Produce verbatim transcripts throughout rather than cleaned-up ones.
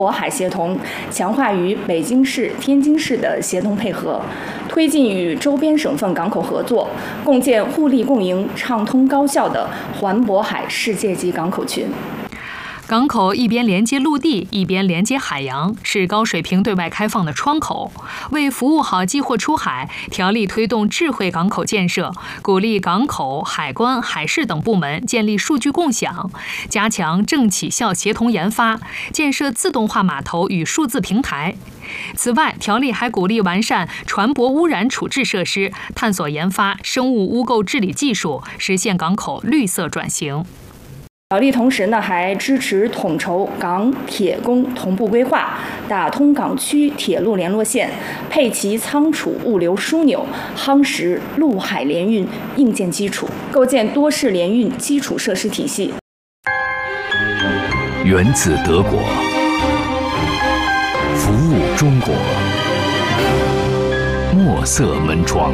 渤海协同强化与北京市、天津市的协同配合，推进与周边省份港口合作，共建互利共赢、畅通高效的环渤海世界级港口群。 港口一边连接陆地，一边连接海洋，是高水平对外开放的窗口。为服务好寄货出海，条例推动智慧港口建设，鼓励港口、海关、海事等部门建立数据共享，加强政企校协同研发，建设自动化码头与数字平台。此外，条例还鼓励完善船舶污染处置设施，探索研发生物污垢治理技术，实现港口绿色转型。 条例同时呢，还支持统筹港铁工同步规划，打通港区铁路联络线，配齐仓储物流枢纽，夯实陆海联运硬件基础，构建多式联运基础设施体系。 源自德国，服务中国，墨色门窗。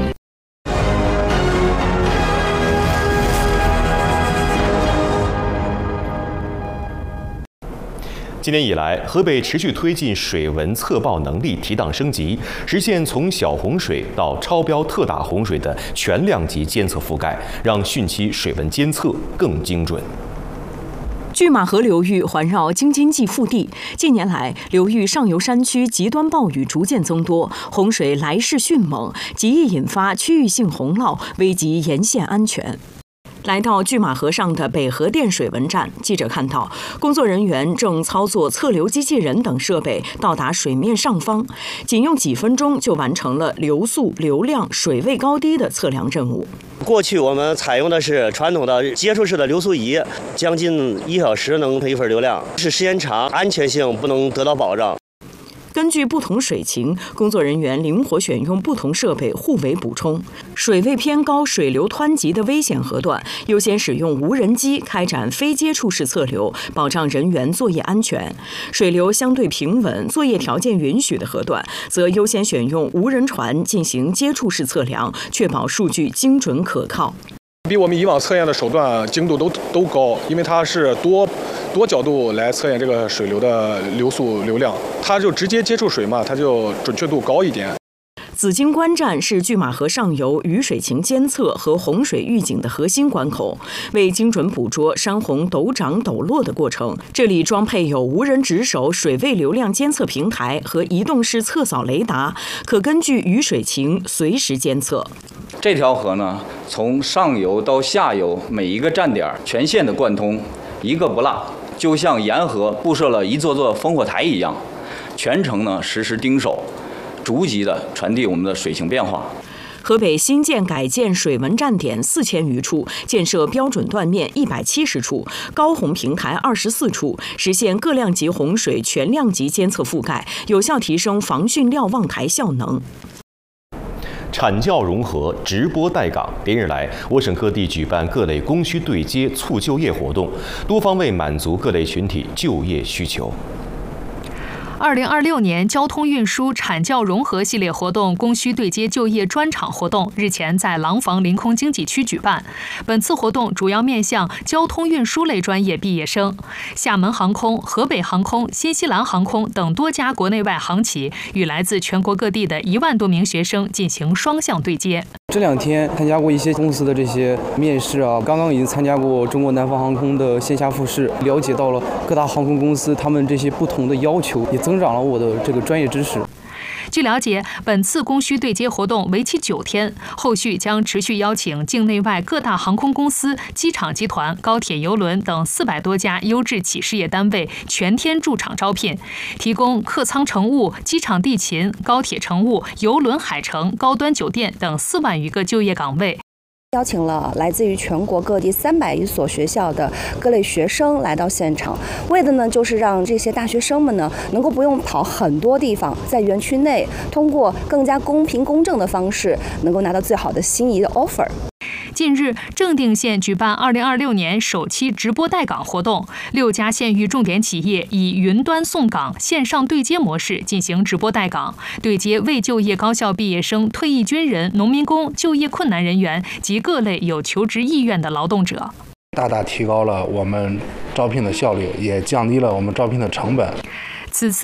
今年以来，河北持续推进水文测报能力提档升级，实现从小洪水到超标特大洪水的全量级监测覆盖，让汛期水文监测更精准。 拒马河流域环绕京津冀腹地，近年来流域上游山区极端暴雨逐渐增多，洪水来势迅猛，极易引发区域性洪涝，危及沿线安全。来到拒马河上的北河店水文站，记者看到工作人员正操作测流机器人等设备到达水面上方，仅用几分钟就完成了流速、流量、水位高低的测量任务。 过去我们采用的是传统的接触式的流速仪，将近一小时能配一份流量，是时间长，安全性不能得到保障。 根据不同水情，工作人员灵活选用不同设备互为补充。水位偏高、水流湍急的危险河段，优先使用无人机开展非接触式测流，保障人员作业安全；水流相对平稳、作业条件允许的河段，则优先选用无人船进行接触式测量，确保数据精准可靠。 比我们以往测验的手段精度都都高，因为它是多多角度来测验这个水流的流速流量，它就直接接触水嘛，它就准确度高一点。 紫荆关站是拒马河上游雨水情监测和洪水预警的核心关口，为精准捕捉山洪陡涨陡落的过程，这里装配有无人值守水位流量监测平台和移动式测扫雷达，可根据雨水情随时监测。 这条河呢，从上游到下游每一个站点全线的贯通，一个不落，就像沿河布设了一座座烽火台一样，全程呢实时盯守，逐级的传递我们的水情变化。 河北新建改建水文站点四千余处，建设标准断面一百七十处，高洪平台二十四处，实现各量级洪水全量级监测覆盖，有效提升防汛瞭望台效能。 产教融合，直播带岗。连日来，我省各地举办各类供需对接、促就业活动，多方位满足各类群体就业需求。 二零二六年交通运输产教融合系列活动供需对接就业专场活动日前在廊坊临空经济区举办。本次活动主要面向交通运输类专业毕业生。厦门航空、河北航空、新西兰航空等多家国内外航企与来自全国各地的一万多名学生进行双向对接。 这两天参加过一些公司的这些面试啊，刚刚已经参加过中国南方航空的线下复试，了解到了各大航空公司他们这些不同的要求，也增长了我的这个专业知识。 据了解，本次供需对接活动为期九天，后续将持续邀请境内外各大航空公司、机场集团、高铁、邮轮等四百多家优质企事业单位全天驻场招聘，提供客舱乘务、机场地勤、高铁乘务、邮轮海乘、高端酒店等四万余个就业岗位。 邀请了来自于全国各地三百余所学校的各类学生来到现场，为的呢就是让这些大学生们呢能够不用跑很多地方，在园区内通过更加公平公正的方式，能够拿到最好的心仪的 offer。 近日，正定县举办二零二六年首期直播带岗活动，六家县域重点企业以云端送岗、线上对接模式进行直播带岗，对接未就业高校毕业生、退役军人、农民工、就业困难人员及各类有求职意愿的劳动者， 大大提高了我们招聘的效率，也降低了我们招聘的成本。 此次